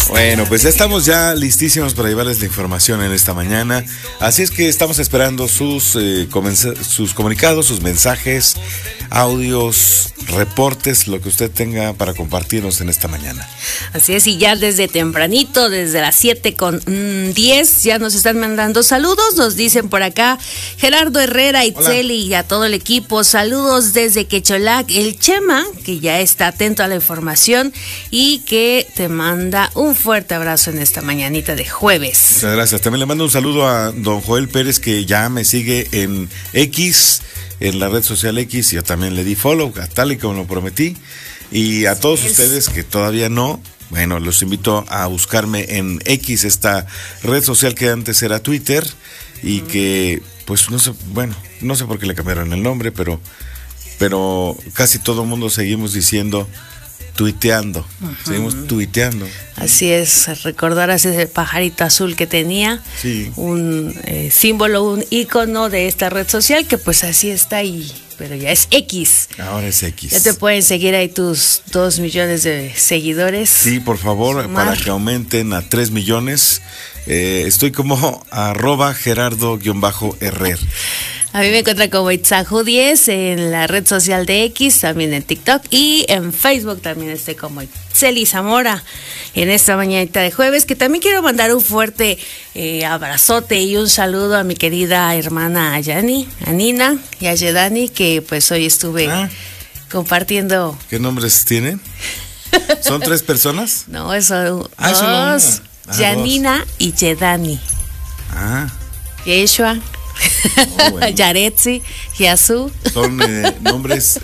Bueno, pues ya estamos listísimos para llevarles la información en esta mañana. Así es que estamos esperando sus comunicados, sus mensajes, audios, reportes, lo que usted tenga para compartirnos en esta mañana. Así es, y ya desde tempranito, desde las 7:10, ya nos están mandando saludos. Nos dicen por acá Gerardo Herrera, Itzeli y a todo el equipo. Saludos desde Quecholac, el Chema, que ya está atento a la información y que te manda un fuerte abrazo en esta mañanita de jueves. Muchas gracias. También le mando un saludo a don Joel Pérez, que ya me sigue en X, en la red social X. Yo también le di follow, tal y como lo prometí. Y a todos ustedes que todavía no, bueno, los invito a buscarme en X, esta red social que antes era Twitter y que, pues no sé por qué le cambiaron el nombre, pero casi todo el mundo seguimos diciendo tuiteando. Seguimos tuiteando. Así es, recordar ese pajarito azul que tenía, sí, un símbolo, un icono de esta red social que pues así está ahí, pero ya es X. Ahora es X. Ya te pueden seguir ahí tus 2 millones de seguidores. Sí, por favor, para que aumenten a 3 millones. Estoy como @Gerardo_Herrer. A mí me encuentran como Itzahu10 en la red social de X, también en TikTok y en Facebook también estoy como Itzeli Zamora en esta mañanita de jueves, que también quiero mandar un fuerte abrazote y un saludo a mi querida hermana Ayani, a Nina y a Yedani, que pues hoy estuve compartiendo. ¿Qué nombres tienen? ¿Son 3 personas? No, son dos. Yanina y Yedani. Yeshua. Bueno. Yaretsi, Yasu. ¿Son nombres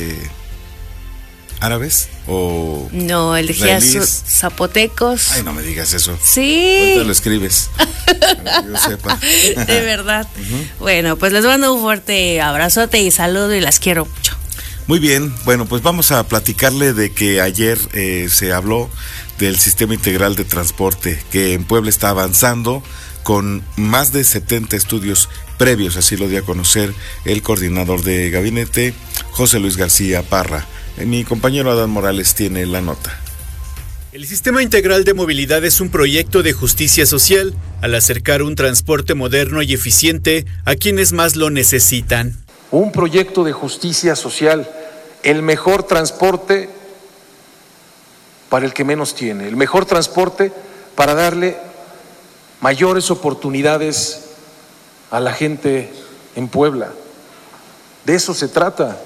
árabes o no, el Yasu zapotecos? Ay, no me digas eso. Sí. Ahorita lo escribes para que yo sepa. De verdad. Bueno, pues les mando un fuerte abrazote y saludo y las quiero mucho. Muy bien, bueno, pues vamos a platicarle de que ayer se habló del Sistema Integral de Transporte, que en Puebla está avanzando con más de 70 estudios previos, así lo dio a conocer el coordinador de gabinete, José Luis García Parra. Mi compañero Adán Morales tiene la nota. El Sistema Integral de Movilidad es un proyecto de justicia social al acercar un transporte moderno y eficiente a quienes más lo necesitan. Un proyecto de justicia social, el mejor transporte para el que menos tiene, el mejor transporte para darle mayores oportunidades a la gente en Puebla. De eso se trata.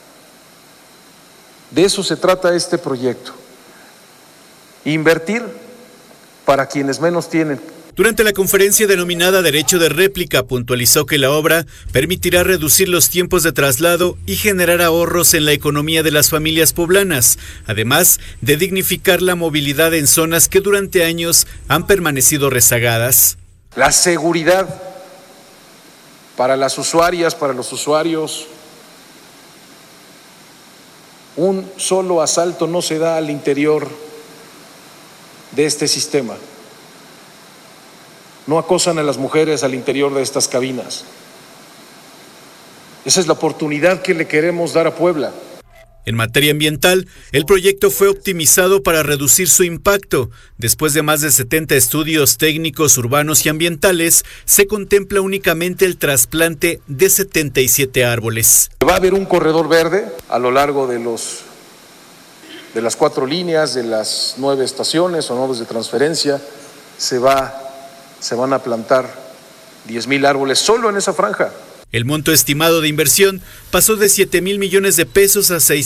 De eso se trata este proyecto. Invertir para quienes menos tienen. Durante la conferencia denominada Derecho de Réplica, puntualizó que la obra permitirá reducir los tiempos de traslado y generar ahorros en la economía de las familias poblanas, además de dignificar la movilidad en zonas que durante años han permanecido rezagadas. La seguridad para las usuarias, para los usuarios. Un solo asalto no se da al interior de este sistema. No acosan a las mujeres al interior de estas cabinas. Esa es la oportunidad que le queremos dar a Puebla. En materia ambiental, el proyecto fue optimizado para reducir su impacto. Después de más de 70 estudios técnicos, urbanos y ambientales, se contempla únicamente el trasplante de 77 árboles. Va a haber un corredor verde a lo largo de las 4 líneas, de las 9 estaciones o nodos de transferencia. Se van a plantar 10,000 árboles solo en esa franja. El monto estimado de inversión pasó de 7,000 millones de pesos a